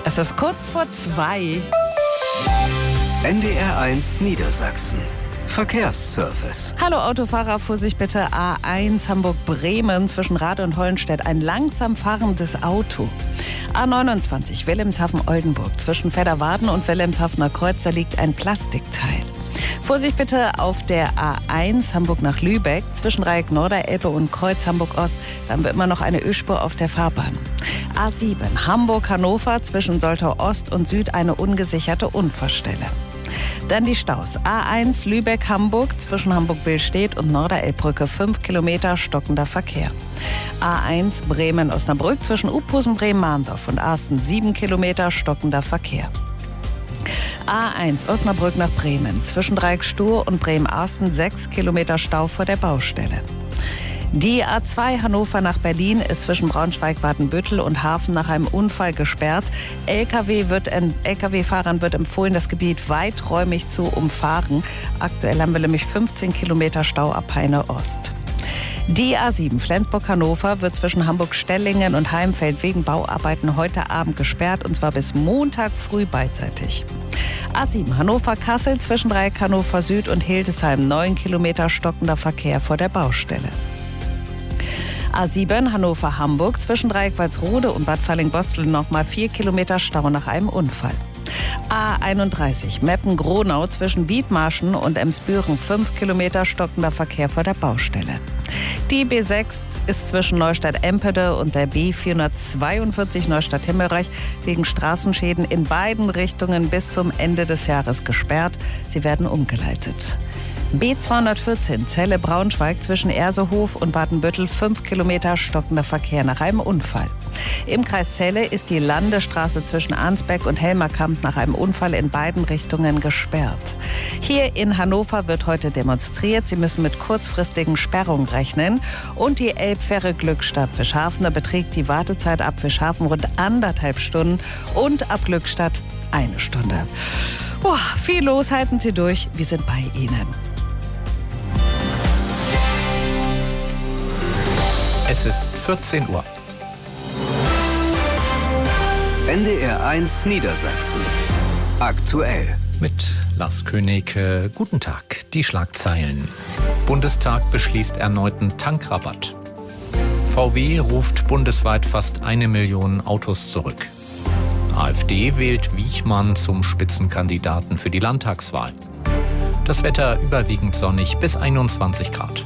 Es ist kurz vor 2. NDR1 Niedersachsen. Verkehrsservice. Hallo Autofahrer, Vorsicht bitte. A1 Hamburg-Bremen zwischen Rath und Hollenstedt. Ein langsam fahrendes Auto. A29 Wilhelmshaven-Oldenburg zwischen Fedderwarden und Wilhelmshavener Kreuz. Da liegt ein Plastikteil. Vorsicht bitte auf der A1 Hamburg nach Lübeck zwischen Dreieck Norderelbe und Kreuz Hamburg-Ost. Da haben wir immer noch eine Ölspur auf der Fahrbahn. A7 Hamburg-Hannover zwischen Soltau-Ost und Süd eine ungesicherte Unfallstelle. Dann die Staus. A1 Lübeck-Hamburg zwischen Hamburg-Billstedt und Norderelbbrücke 5 Kilometer stockender Verkehr. A1 Bremen-Osnabrück zwischen Uphusen-Bremen-Mahndorf und Arsten 7 Kilometer stockender Verkehr. A1 Osnabrück nach Bremen zwischen Dreieck Stur und Bremen-Arsten 6 Kilometer Stau vor der Baustelle. Die A2 Hannover nach Berlin ist zwischen Braunschweig-Wadenbüttel und Hafen nach einem Unfall gesperrt. Lkw-Fahrern wird empfohlen, das Gebiet weiträumig zu umfahren. Aktuell haben wir nämlich 15 Kilometer Stau ab Peine Ost. Die A7 Flensburg-Hannover wird zwischen Hamburg-Stellingen und Heimfeld wegen Bauarbeiten heute Abend gesperrt, und zwar bis Montag früh beidseitig. A7 Hannover-Kassel zwischen Dreieck Hannover Süd und Hildesheim 9 Kilometer stockender Verkehr vor der Baustelle. A7 Hannover-Hamburg zwischen Dreieck Walsrode und Bad Falling-Bostel nochmal 4 Kilometer Stau nach einem Unfall. A31 Meppen-Gronau zwischen Wiedmarschen und Emsbüren 5 Kilometer stockender Verkehr vor der Baustelle. Die B6 ist zwischen Neustadt-Empede und der B442 Neustadt-Himmelreich wegen Straßenschäden in beiden Richtungen bis zum Ende des Jahres gesperrt. Sie werden umgeleitet. B214 Celle-Braunschweig zwischen Ersehof und Wadenbüttel 5 Kilometer stockender Verkehr nach einem Unfall. Im Kreis Celle ist die Landesstraße zwischen Arnsberg und Helmerkamp nach einem Unfall in beiden Richtungen gesperrt. Hier in Hannover wird heute demonstriert. Sie müssen mit kurzfristigen Sperrungen rechnen. Und die Elbfähre Glückstadt-Fischhafen, da beträgt die Wartezeit ab Fischhafen rund 1,5 Stunden und ab Glückstadt 1 Stunde. Viel los, halten Sie durch. Wir sind bei Ihnen. Es ist 14 Uhr. NDR1 Niedersachsen. Aktuell. Mit Lars König. Guten Tag. Die Schlagzeilen. Bundestag beschließt erneuten Tankrabatt. VW ruft bundesweit fast 1 Million Autos zurück. AfD wählt Wiechmann zum Spitzenkandidaten für die Landtagswahl. Das Wetter überwiegend sonnig bis 21 Grad.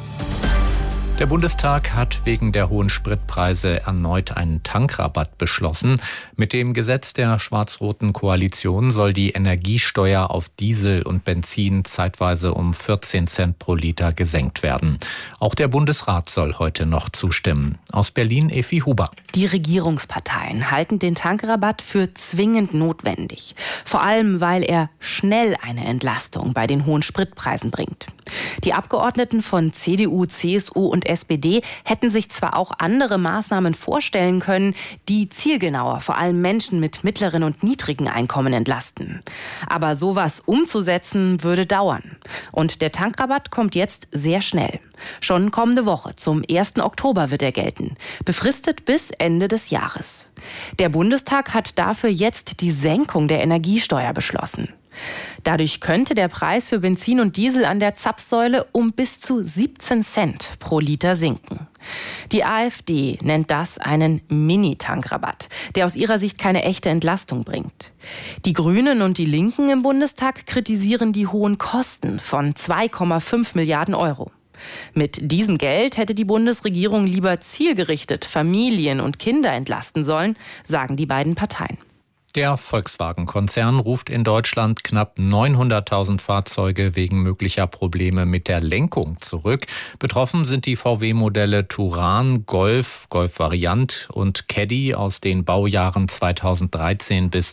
Der Bundestag hat wegen der hohen Spritpreise erneut einen Tankrabatt beschlossen. Mit dem Gesetz der schwarz-roten Koalition soll die Energiesteuer auf Diesel und Benzin zeitweise um 14 Cent pro Liter gesenkt werden. Auch der Bundesrat soll heute noch zustimmen. Aus Berlin Efi Huber. Die Regierungsparteien halten den Tankrabatt für zwingend notwendig. Vor allem, weil er schnell eine Entlastung bei den hohen Spritpreisen bringt. Die Abgeordneten von CDU, CSU und SPD hätten sich zwar auch andere Maßnahmen vorstellen können, die zielgenauer vor allem Menschen mit mittleren und niedrigen Einkommen entlasten. Aber sowas umzusetzen würde dauern. Und der Tankrabatt kommt jetzt sehr schnell. Schon kommende Woche, zum 1. Oktober wird er gelten, befristet bis Ende des Jahres. Der Bundestag hat dafür jetzt die Senkung der Energiesteuer beschlossen. Dadurch könnte der Preis für Benzin und Diesel an der Zapfsäule um bis zu 17 Cent pro Liter sinken. Die AfD nennt das einen Mini-Tankrabatt, der aus ihrer Sicht keine echte Entlastung bringt. Die Grünen und die Linken im Bundestag kritisieren die hohen Kosten von 2,5 Milliarden Euro. Mit diesem Geld hätte die Bundesregierung lieber zielgerichtet Familien und Kinder entlasten sollen, sagen die beiden Parteien. Der Volkswagen-Konzern ruft in Deutschland knapp 900.000 Fahrzeuge wegen möglicher Probleme mit der Lenkung zurück. Betroffen sind die VW-Modelle Touran, Golf, Golf-Variant und Caddy aus den Baujahren 2013 bis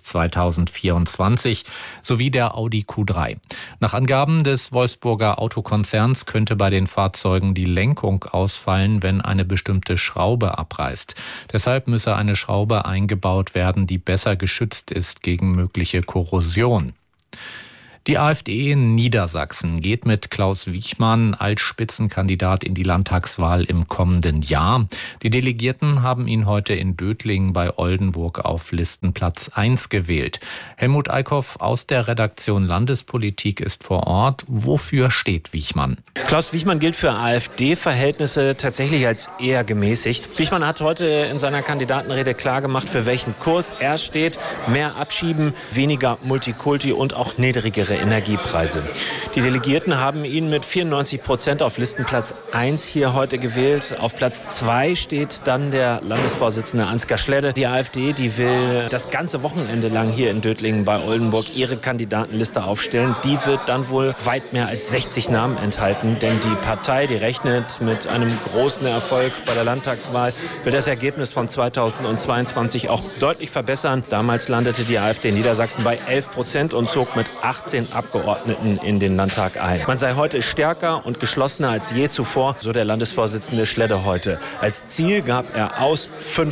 2024 sowie der Audi Q3. Nach Angaben des Wolfsburger Autokonzerns könnte bei den Fahrzeugen die Lenkung ausfallen, wenn eine bestimmte Schraube abreißt. Deshalb müsse eine Schraube eingebaut werden, die besser geschützt ist gegen mögliche Korrosion. Die AfD in Niedersachsen geht mit Klaus Wichmann als Spitzenkandidat in die Landtagswahl im kommenden Jahr. Die Delegierten haben ihn heute in Dötlingen bei Oldenburg auf Listenplatz 1 gewählt. Helmut Eickhoff aus der Redaktion Landespolitik ist vor Ort. Wofür steht Wichmann? Klaus Wichmann gilt für AfD-Verhältnisse tatsächlich als eher gemäßigt. Wichmann hat heute in seiner Kandidatenrede klargemacht, für welchen Kurs er steht. Mehr Abschieben, weniger Multikulti und auch niedrigere Energiepreise. Die Delegierten haben ihn mit 94% auf Listenplatz 1 hier heute gewählt. Auf Platz 2 steht dann der Landesvorsitzende Ansgar Schledde. Die AfD, die will das ganze Wochenende lang hier in Dötlingen bei Oldenburg ihre Kandidatenliste aufstellen. Die wird dann wohl weit mehr als 60 Namen enthalten, denn die Partei, die rechnet mit einem großen Erfolg bei der Landtagswahl, will das Ergebnis von 2022 auch deutlich verbessern. Damals landete die AfD in Niedersachsen bei 11% und zog mit 18 Abgeordneten in den Landtag ein. Man sei heute stärker und geschlossener als je zuvor, so der Landesvorsitzende Schledde heute. Als Ziel gab er aus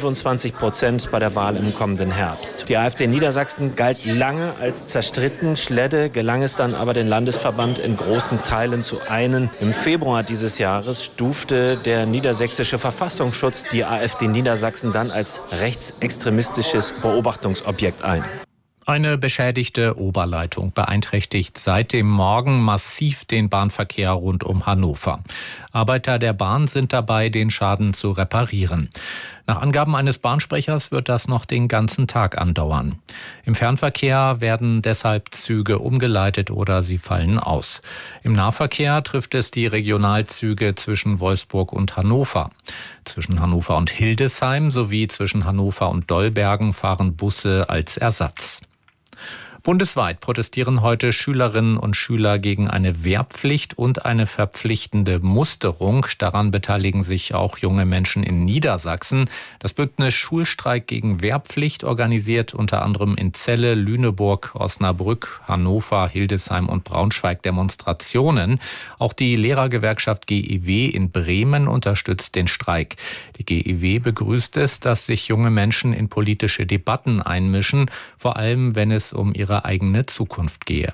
25% bei der Wahl im kommenden Herbst. Die AfD in Niedersachsen galt lange als zerstritten. Schledde gelang es dann aber, den Landesverband in großen Teilen zu einen. Im Februar dieses Jahres stufte der niedersächsische Verfassungsschutz die AfD Niedersachsen dann als rechtsextremistisches Beobachtungsobjekt ein. Eine beschädigte Oberleitung beeinträchtigt seit dem Morgen massiv den Bahnverkehr rund um Hannover. Arbeiter der Bahn sind dabei, den Schaden zu reparieren. Nach Angaben eines Bahnsprechers wird das noch den ganzen Tag andauern. Im Fernverkehr werden deshalb Züge umgeleitet oder sie fallen aus. Im Nahverkehr trifft es die Regionalzüge zwischen Wolfsburg und Hannover. Zwischen Hannover und Hildesheim sowie zwischen Hannover und Dollbergen fahren Busse als Ersatz. Bundesweit protestieren heute Schülerinnen und Schüler gegen eine Wehrpflicht und eine verpflichtende Musterung. Daran beteiligen sich auch junge Menschen in Niedersachsen. Das Bündnis Schulstreik gegen Wehrpflicht organisiert unter anderem in Celle, Lüneburg, Osnabrück, Hannover, Hildesheim und Braunschweig Demonstrationen. Auch die Lehrergewerkschaft GEW in Bremen unterstützt den Streik. Die GEW begrüßt es, dass sich junge Menschen in politische Debatten einmischen, vor allem wenn es um ihre eigene Zukunft gehe.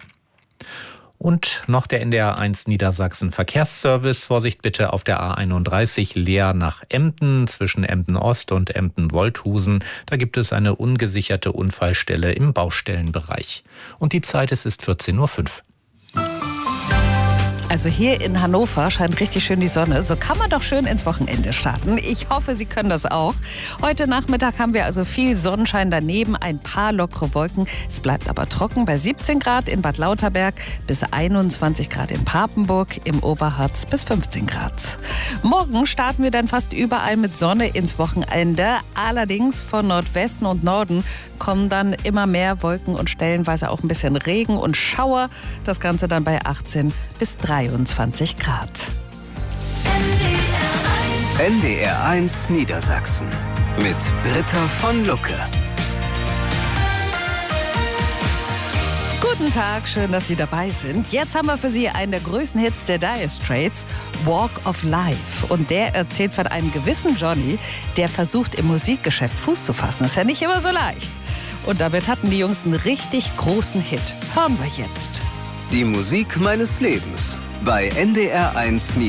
Und noch der NDR 1 Niedersachsen Verkehrsservice. Vorsicht bitte auf der A31 Leer nach Emden zwischen Emden Ost und Emden Wolthusen. Da gibt es eine ungesicherte Unfallstelle im Baustellenbereich. Und die Zeit ist 14:05 Uhr. Also hier in Hannover scheint richtig schön die Sonne. So kann man doch schön ins Wochenende starten. Ich hoffe, Sie können das auch. Heute Nachmittag haben wir also viel Sonnenschein daneben, ein paar lockere Wolken. Es bleibt aber trocken bei 17 Grad in Bad Lauterberg, bis 21 Grad in Papenburg, im Oberharz bis 15 Grad. Morgen starten wir dann fast überall mit Sonne ins Wochenende. Allerdings von Nordwesten und Norden kommen dann immer mehr Wolken und stellenweise auch ein bisschen Regen und Schauer. Das Ganze dann bei 18 bis 23 Grad. NDR 1 Niedersachsen mit Britta von Lucke. Guten Tag, schön, dass Sie dabei sind. Jetzt haben wir für Sie einen der größten Hits der Dire Straits, Walk of Life. Und der erzählt von einem gewissen Johnny, der versucht, im Musikgeschäft Fuß zu fassen. Ist ja nicht immer so leicht. Und damit hatten die Jungs einen richtig großen Hit. Hören wir jetzt. Die Musik meines Lebens bei NDR 1 Niedersachsen.